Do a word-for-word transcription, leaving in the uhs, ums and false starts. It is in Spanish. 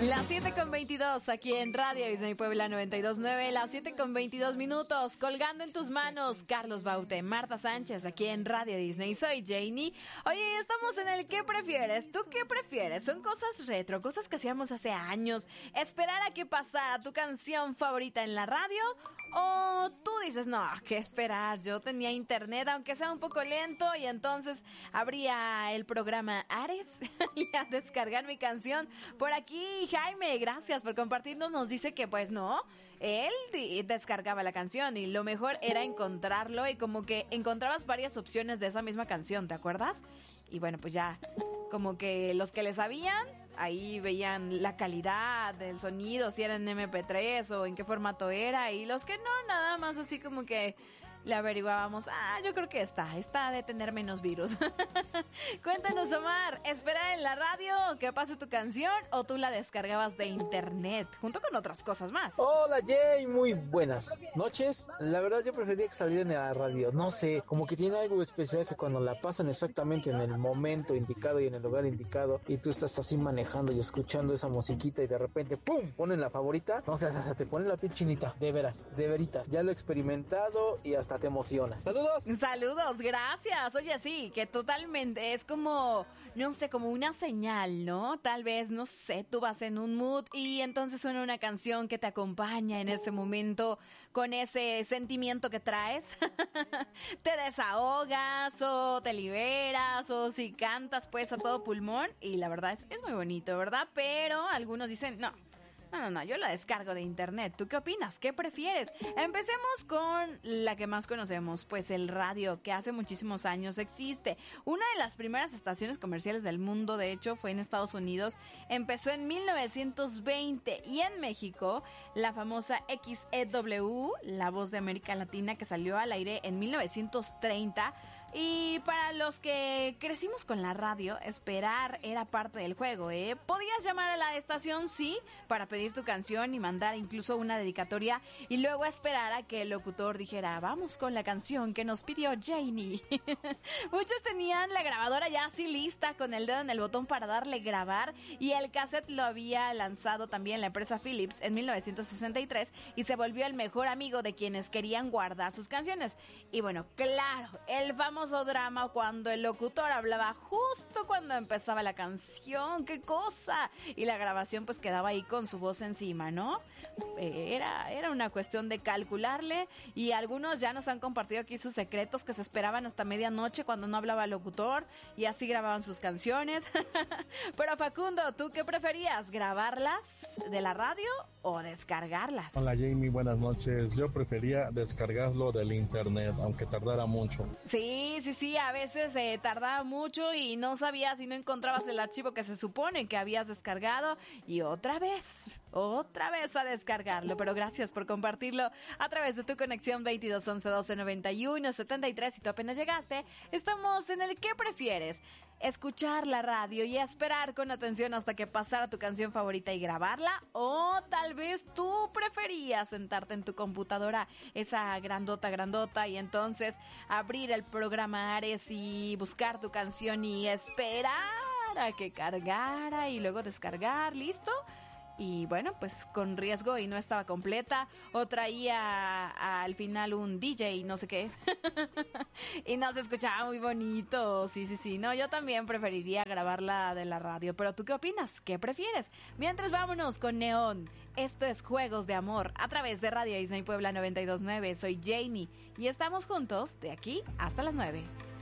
Las siete con veintidós aquí en Radio Disney Puebla noventa y dos punto nueve, las siete con veintidós minutos, colgando en tus manos, Carlos Baute, Marta Sánchez, aquí en Radio Disney. Soy Janie. Oye, estamos en el ¿qué prefieres? ¿Tú qué prefieres? Son cosas retro, cosas que hacíamos hace años, esperar a que pasara tu canción favorita en la radio, o tú dices, no, ¿qué esperar? Yo tenía internet, aunque sea un poco lento, y entonces abría el programa Ares y a descargar mi canción. Por aquí Jaime, gracias por compartirnos, nos dice que pues no, él descargaba la canción y lo mejor era encontrarlo, y como que encontrabas varias opciones de esa misma canción, ¿te acuerdas? Y bueno, pues ya, como que los que le sabían, ahí veían la calidad del sonido, si era en eme pe tres o en qué formato era, y los que no, nada más así como que le averiguábamos, ah, yo creo que está, está de tener menos virus. Cuéntanos, Omar, ¿esperar en la radio que pase tu canción o tú la descargabas de internet, junto con otras cosas más? Hola, Jay, muy buenas noches. La verdad yo prefería que saliera en la radio, no sé, como que tiene algo especial que cuando la pasan exactamente en el momento indicado y en el lugar indicado, y tú estás así manejando y escuchando esa musiquita y de repente, ¡pum!, ponen la favorita, no sé, hasta te ponen la piel chinita, de veras, de veritas. Ya lo he experimentado y hasta te emociona. ¡Saludos! Saludos, gracias. Oye, sí, que totalmente es como, no sé, como una señal, ¿no? Tal vez, no sé, tú vas en un mood y entonces suena una canción que te acompaña en ese momento con ese sentimiento que traes. Te desahogas o te liberas o si cantas pues a todo pulmón, y la verdad es, es muy bonito, ¿verdad? Pero algunos dicen, no. No, no, no, yo la descargo de internet. ¿Tú qué opinas? ¿Qué prefieres? Empecemos con la que más conocemos, pues el radio, que hace muchísimos años existe. Una de las primeras estaciones comerciales del mundo, de hecho, fue en Estados Unidos. Empezó en mil novecientos veinte y en México, la famosa equis e doble u, La Voz de América Latina, que salió al aire en mil novecientos treinta. Y para los que crecimos con la radio, esperar era parte del juego, ¿eh? Podías llamar a la estación, sí, para pedir tu canción y mandar incluso una dedicatoria, y luego esperar a que el locutor dijera, vamos con la canción que nos pidió Janie. Muchos tenían la grabadora ya así lista, con el dedo en el botón para darle grabar, y el cassette lo había lanzado también la empresa Philips en mil novecientos sesenta y tres, y se volvió el mejor amigo de quienes querían guardar sus canciones. Y bueno, claro, el famoso drama cuando el locutor hablaba justo cuando empezaba la canción, qué cosa, y la grabación pues quedaba ahí con su voz encima, ¿no? Era, era una cuestión de calcularle, y algunos ya nos han compartido aquí sus secretos, que se esperaban hasta medianoche cuando no hablaba el locutor y así grababan sus canciones. Pero Facundo, ¿tú qué preferías? ¿Grabarlas de la radio o descargarlas? Hola Jamie, buenas noches. Yo prefería descargarlo del internet, aunque tardara mucho. Sí, sí, sí, a veces eh, tardaba mucho y no sabías y no encontrabas el archivo que se supone que habías descargado, y otra vez, otra vez a descargarlo. Pero gracias por compartirlo a través de tu conexión veintidós once doce noventa y uno setenta y tres. Si tú apenas llegaste, estamos en el ¿qué prefieres? Escuchar la radio y esperar con atención hasta que pasara tu canción favorita y grabarla, o tal vez tú preferías sentarte en tu computadora, esa grandota, grandota, y entonces abrir el programa Ares y buscar tu canción y esperar a que cargara y luego descargar, ¿listo? Y bueno, pues con riesgo y no estaba completa, o traía al final un D J no sé qué y no se escuchaba muy bonito. Sí, sí, sí, no, yo también preferiría grabarla de la radio. Pero ¿tú qué opinas? ¿Qué prefieres? Mientras, vámonos con Neón. Esto es Juegos de Amor a través de Radio Disney Puebla noventa y dos punto nueve. Soy Janie y estamos juntos de aquí hasta las nueve.